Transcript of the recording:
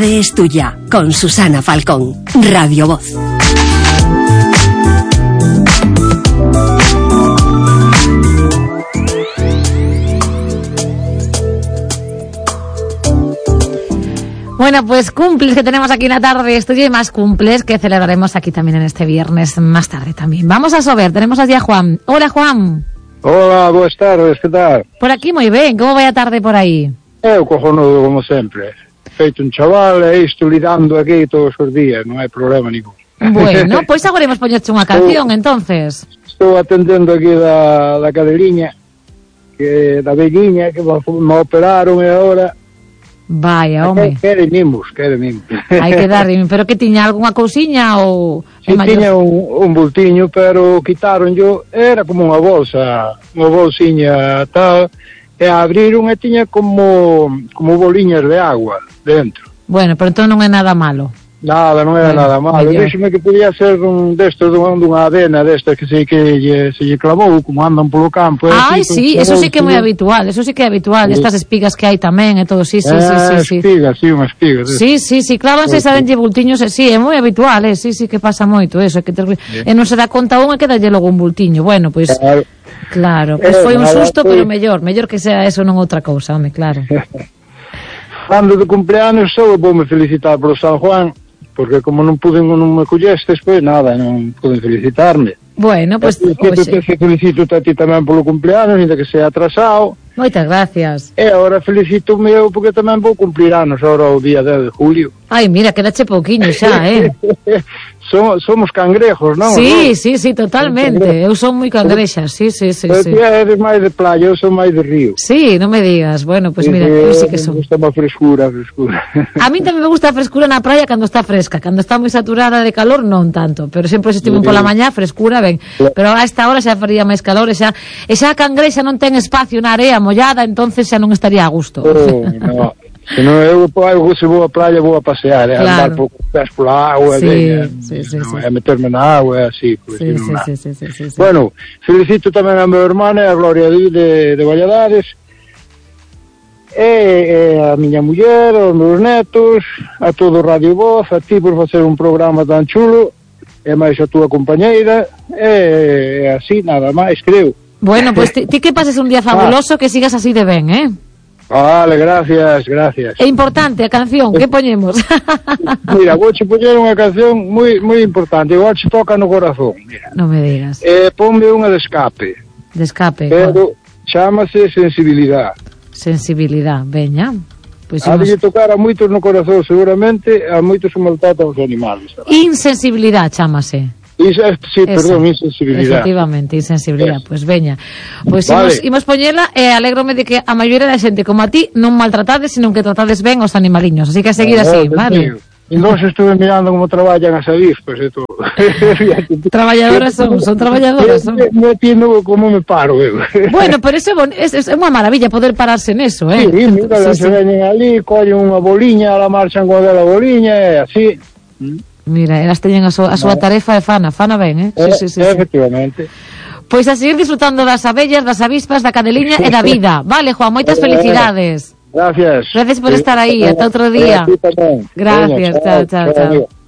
tarde es tuya, con Susana Falcón, Radio Voz. Bueno, pues cumples que tenemos aquí en la tarde estudio y más cumples que celebraremos aquí también en este viernes más tarde también. Vamos a saber, tenemos allí a Juan. Hola, Juan. Hola, buenas tardes, que tal? Por aquí moi ben, como vai a tarde por aí? Eu cojonudo, como sempre. Feito un chaval, e isto lidando aquí todos os días, non hai problema ningún. Bueno, pois agora imos poñerche unha canción, entonces. Estou atendendo aquí da cadeliña, que da velliña, que me operaron e agora... Vaya, home. Quere mimos. Hai que dar, pero que tiña algunha cousiña ou... Si tiña un bultiño, pero quitaron yo, era como unha bolsiña tal, e abriron e tiña como boliñas de agua dentro. Bueno, pero entón non é nada malo. Nada, non era nada malo. Díxeme que podía ser destos dunha avena destas que se lle clavou, como andan polo campo. Ai, sí, eso sí que é moi habitual, estas espigas que hai tamén e todo, sí. Espigas, sí, unha espiga. Sí, clávanse esa denlle bultiños, sí, é moi habitual, sí, que pasa moito eso, e non se dá conta un e quedalle logo un bultiño. Bueno, pois, claro, pois foi un susto, pero mellor que sea eso non outra cousa, home, claro. Cando de cumpleanos só voume felicitar polo San Juan, porque como non me collestes, pois nada, non poden felicitarme. Bueno, pois... Te felicito a ti tamén polo cumpleanos, ainda que sea atrasado. Moitas gracias. E agora felicito o meu, porque tamén vou cumplir anos agora o día 10 de julio. Ai, mira, quedache pouquiño xa, Somos cangrejos, non? Sí, totalmente. Eu son moi cangrexa, sí. Pero ti eres máis de playa, eu son máis de río. Sí, non me digas. Bueno, pois mira, eu sí que son. Me gusta máis frescura. A mí tamén me gusta a frescura na praia cando está fresca. Cando está moi saturada de calor, non tanto. Pero sempre se estiven pola mañá, frescura, ben. Pero a esta hora xa faría máis calor e xa a cangrexa non ten espacio na area mollada, entonces xa non estaría a gusto. No. Se non eu se vou a praia vou a pasear, andar por pés pola agua, a meterme na agua, así. Sí. Bueno, felicito tamén a meu hermano e a Gloria de Valladares, e a miña muller, os meus netos, a todo Radio Voz, a ti por facer un programa tan chulo, e máis a túa compañeira, e así, nada máis, creo. Bueno, pois ti que pases un día fabuloso, que sigas así de ben, Vale, gracias. É importante a canción, que poñemos? Mira, vouche poñer unha canción moi importante, igual se toca no corazón, mira. Non me digas. Ponme unha de escape. De escape. Pero chámase Sensibilidad. Sensibilidad, veña. Pois ha de tocar a moitos no corazón, seguramente, a moitos que maltratan os animales. Insensibilidad, chámase. Sí, perdón, insensibilidad. Efectivamente, insensibilidad, pois veña. Pois imos poñela e alégrome de que a maioría da xente como a ti non maltratades, sino que tratades ben os animaliños, así que a seguir así, vale? Non se estuve mirando como traballan as avispas e todo. Traballadoras son traballadoras. Non entiendo como me paro, eu. Bueno, pero é unha maravilla poder pararse neso, Sí, mira, se veñen ali, collen unha boliña, la marchan con aquela boliña, e así... Mira, elas teñen a súa tarefa e fana ben, Sí. Efectivamente. Pois a seguir disfrutando das abellas, das avispas, da cadeliña e da vida. Vale, Juan, moitas felicidades. Gracias. Gracias por estar aí, ata outro día. Gracias, chao.